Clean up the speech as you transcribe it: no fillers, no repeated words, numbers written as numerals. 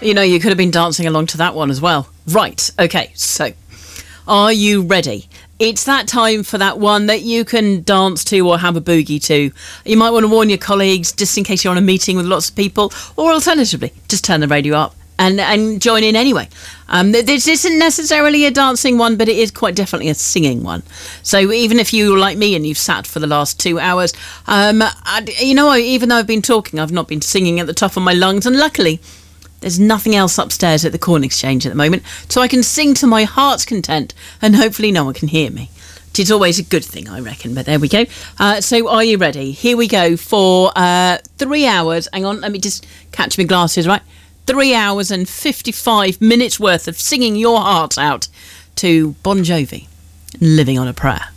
You could have been dancing along to that one as well. Right, okay, so are you ready? It's that time for that one that you can dance to or have a boogie to. You might want to warn your colleagues just in case you're on a meeting with lots of people, or alternatively, just turn the radio up and join in anyway. This isn't necessarily a dancing one, but it is quite definitely a singing one. So even if you're like me and you've sat for the last 2 hours, even though I've been talking, I've not been singing at the top of my lungs, and luckily there's nothing else upstairs at the Corn Exchange at the moment, so I can sing to my heart's content, and hopefully no one can hear me. It is always a good thing, I reckon, but there we go. So are you ready? Here we go for 3 hours. Hang on, let me just catch my glasses, right? 3 hours and 55 minutes worth of singing your heart out to Bon Jovi, Living on a Prayer.